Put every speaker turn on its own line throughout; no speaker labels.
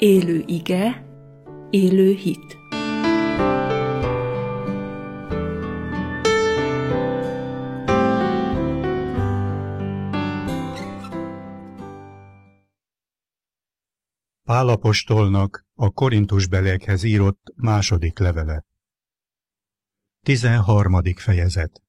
Élő ige, élő hit.
Pál apostolnak a Korintusbeliekhez írott második levele. 13. fejezet.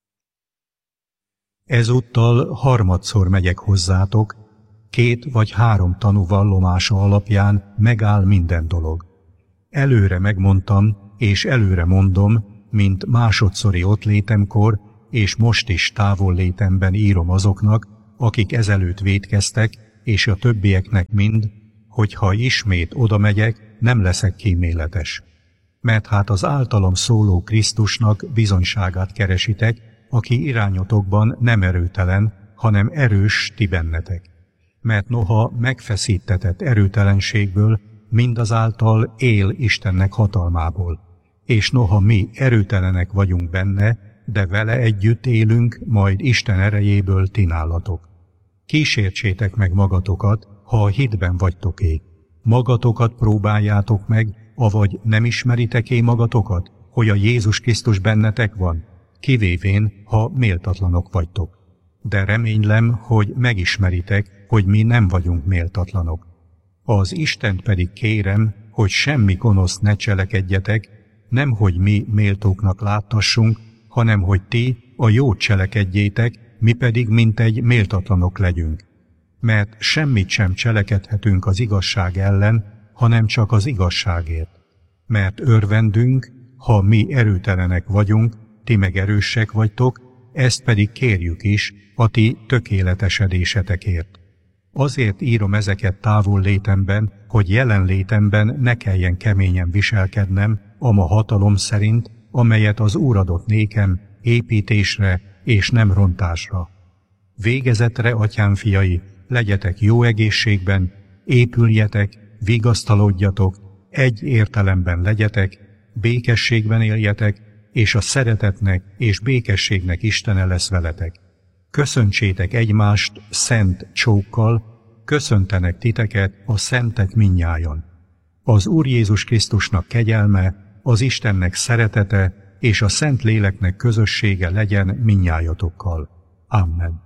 Ezúttal harmadszor megyek hozzátok, 2 vagy 3 tanú vallomása alapján megáll minden dolog. Előre megmondtam, és előre mondom, mint másodszori ottlétemkor, és most is távollétemben írom azoknak, akik ezelőtt vétkeztek, és a többieknek mind, hogy ha ismét oda megyek, nem leszek kíméletes. Mert hát az általam szóló Krisztusnak bizonyságát keresitek, aki irányotokban nem erőtelen, hanem erős ti bennetek. Mert noha megfeszítetett erőtelenségből, mindazáltal él Istennek hatalmából. És noha mi erőtelenek vagyunk benne, de vele együtt élünk, majd Isten erejéből ti nálatok. Kísértsétek meg magatokat, ha a hitben vagytok-é. Magatokat próbáljátok meg, avagy nem ismeritek-é magatokat, hogy a Jézus Krisztus bennetek van, kivévén, ha méltatlanok vagytok. De reménylem, hogy megismeritek, hogy mi nem vagyunk méltatlanok. Az Istent pedig kérem, hogy semmi gonoszt ne cselekedjetek, nem hogy mi méltóknak láttassunk, hanem hogy ti a jót cselekedjétek, mi pedig mintegy méltatlanok legyünk. Mert semmit sem cselekedhetünk az igazság ellen, hanem csak az igazságért. Mert örvendünk, ha mi erőtelenek vagyunk, ti meg erősek vagytok, ezt pedig kérjük is a ti tökéletesedésetekért. Azért írom ezeket távollétemben, hogy jelenlétemben ne kelljen keményen viselkednem a ma hatalom szerint, amelyet az Úr adott nékem építésre és nem rontásra. Végezetre, atyám fiai, legyetek jó egészségben, épüljetek, vigasztalodjatok, egy értelemben legyetek, békességben éljetek, és a szeretetnek és békességnek Istene lesz veletek. Köszöntsétek egymást szent csókkal, köszöntenek titeket a szentek mindnyájan. Az Úr Jézus Krisztusnak kegyelme, az Istennek szeretete és a Szent Léleknek közössége legyen mindnyájatokkal. Amen.